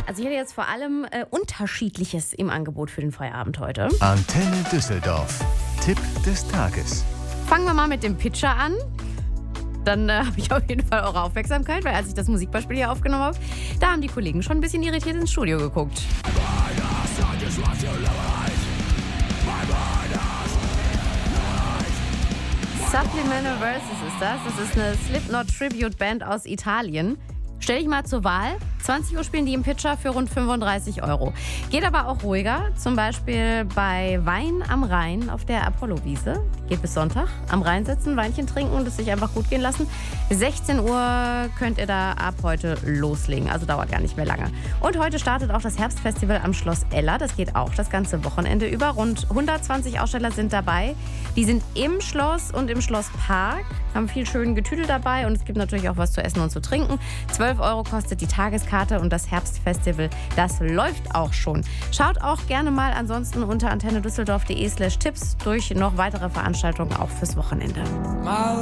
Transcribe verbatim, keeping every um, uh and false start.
Also ich hätte jetzt vor allem äh, Unterschiedliches im Angebot für den Feierabend heute. Antenne Düsseldorf. Tipp des Tages. Fangen wir mal mit dem Pitcher an. Dann äh, habe ich auf jeden Fall eure Aufmerksamkeit, weil als ich das Musikbeispiel hier aufgenommen habe, da haben die Kollegen schon ein bisschen irritiert ins Studio geguckt. Supplemental Versus ist das. Das ist eine Slipknot-Tribute-Band aus Italien. Stell dich mal zur Wahl. zwanzig Uhr spielen die im Pitcher für rund fünfunddreißig Euro. Geht aber auch ruhiger. Zum Beispiel bei Wein am Rhein auf der Apollo-Wiese. Geht bis Sonntag. Am Rhein sitzen, Weinchen trinken und es sich einfach gut gehen lassen. sechzehn Uhr könnt ihr da ab heute loslegen. Also dauert gar nicht mehr lange. Und heute startet auch das Herbstfestival am Schloss Ella. Das geht auch das ganze Wochenende über. Rund hundertzwanzig Aussteller sind dabei. Die sind im Schloss und im Schlosspark. Haben viel schönen Getüdel dabei und es gibt natürlich auch was zu essen und zu trinken. zwölf Euro kostet die Tageskarte und das Herbstfestival, das läuft auch schon. Schaut auch gerne mal ansonsten unter antennedüsseldorf.de slash Tipps durch noch weitere Veranstaltungen auch fürs Wochenende.